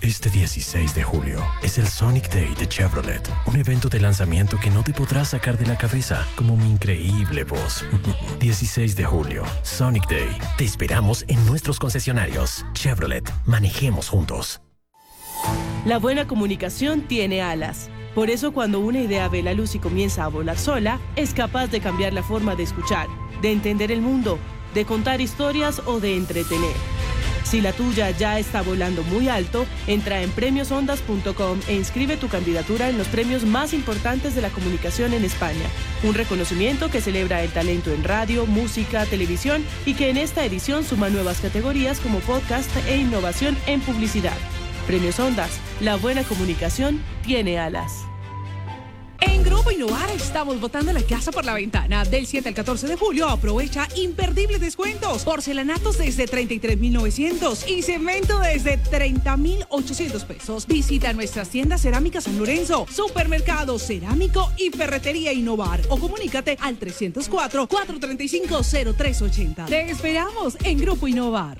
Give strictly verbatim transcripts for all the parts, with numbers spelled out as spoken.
Este dieciséis de julio es el Sonic Day de Chevrolet, un evento de lanzamiento que no te podrás sacar de la cabeza, como mi increíble voz. dieciséis de julio, Sonic Day. Te esperamos en nuestros concesionarios. Chevrolet, manejemos juntos. La buena comunicación tiene alas. Por eso, cuando una idea ve la luz y comienza a volar sola, es capaz de cambiar la forma de escuchar, de entender el mundo, de contar historias o de entretener. Si la tuya ya está volando muy alto, entra en premios ondas punto com e inscribe tu candidatura en los premios más importantes de la comunicación en España. Un reconocimiento que celebra el talento en radio, música, televisión y que en esta edición suma nuevas categorías como podcast e innovación en publicidad. Premios Ondas, la buena comunicación tiene alas. En Grupo Innovar estamos botando la casa por la ventana. Del siete al catorce de julio aprovecha imperdibles descuentos. Porcelanatos desde treinta y tres mil novecientos y cemento desde treinta mil ochocientos pesos. Visita nuestras tiendas Cerámica San Lorenzo, Supermercado Cerámico y Ferretería Innovar o comunícate al trescientos cuatro, cuatrocientos treinta y cinco, cero tres ochenta. Te esperamos en Grupo Innovar.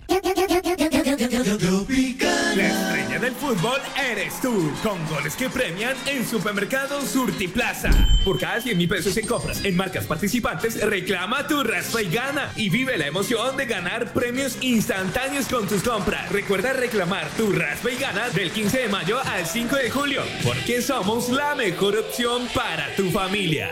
La estrella del fútbol eres tú, con goles que premian en Supermercado Surtiplaza. Por cada cien mil pesos en compras en marcas participantes, reclama tu raspa y gana y vive la emoción de ganar premios instantáneos con tus compras. Recuerda reclamar tu raspa y gana del quince de mayo al cinco de julio, porque somos la mejor opción para tu familia.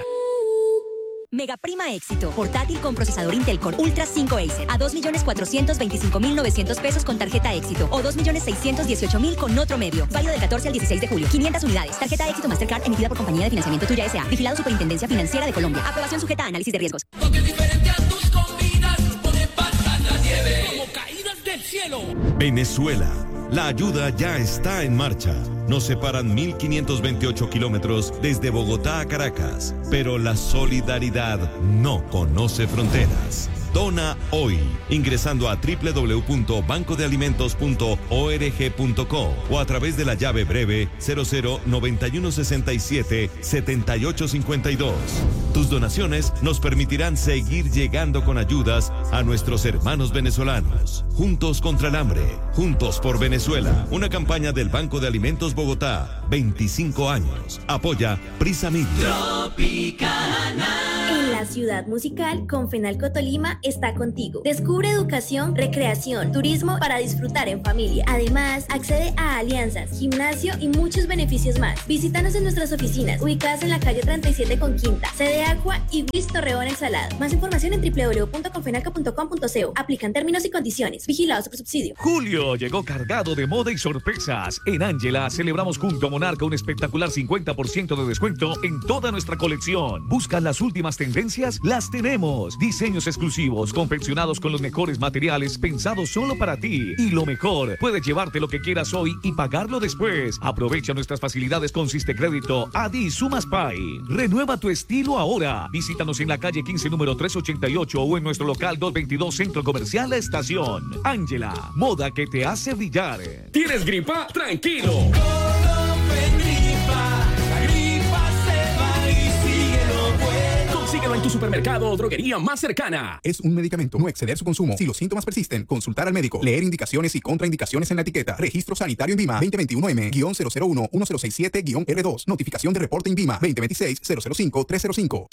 Mega Prima Éxito. Portátil con procesador Intel Core Ultra cinco Acer a dos millones cuatrocientos veinticinco mil novecientos pesos con tarjeta Éxito o dos millones seiscientos dieciocho mil con otro medio. Válido del catorce al dieciséis de julio. quinientas unidades. Tarjeta Éxito Mastercard emitida por Compañía de Financiamiento Tuya S A. Vigilado Superintendencia Financiera de Colombia. Aprobación sujeta a análisis de riesgos. Porque diferente a tus comidas, pone pasar la nieve como caídas del cielo. Venezuela. La ayuda ya está en marcha. Nos separan mil quinientos veintiocho kilómetros desde Bogotá a Caracas, pero la solidaridad no conoce fronteras. Dona hoy, ingresando a doble u doble u doble u punto banco de alimentos punto org punto co o a través de la llave breve cero cero noventa y uno sesenta y siete setenta y ocho cincuenta y dos. Tus donaciones nos permitirán seguir llegando con ayudas a nuestros hermanos venezolanos. Juntos contra el hambre, juntos por Venezuela. Una campaña del Banco de Alimentos Bogotá. veinticinco años. Apoya Prisa Media. Tropicana. En la ciudad musical, Confenalco Tolima está contigo. Descubre educación, recreación, turismo para disfrutar en familia. Además, accede a alianzas, gimnasio y muchos beneficios más. Visítanos en nuestras oficinas, ubicadas en la calle treinta y siete con Quinta, sede Aqua y Luis Torreón El Salado. Más información en doble u doble u doble u punto confenalco punto com punto co. Aplican términos y condiciones. Vigilado por subsidio. Julio llegó cargado de moda y sorpresas. En Ángela celebramos junto a Monarca un espectacular cincuenta por ciento de descuento en toda nuestra colección. ¿Buscan las últimas tendencias? Las tenemos. Diseños exclusivos, confeccionados con los mejores materiales, pensados solo para ti. Y lo mejor, puedes llevarte lo que quieras hoy y pagarlo después. Aprovecha nuestras facilidades con Sistecrédito, Adi Sumas Pay. Renueva tu estilo ahora. Visítanos en la calle quince, número trescientos ochenta y ocho o en nuestro local doscientos veintidós, Centro Comercial La Estación. Ángela, moda que te hace brillar. ¿Tienes gripa? Tranquilo. Consíguelo en tu supermercado o droguería más cercana. Es un medicamento. No exceder su consumo. Si los síntomas persisten, consultar al médico. Leer indicaciones y contraindicaciones en la etiqueta. Registro Sanitario INVIMA veinte veintiuno M cero cero uno uno cero seis siete R dos. Notificación de reporte INVIMA veinte veintiséis cero cero cinco tres cero cinco.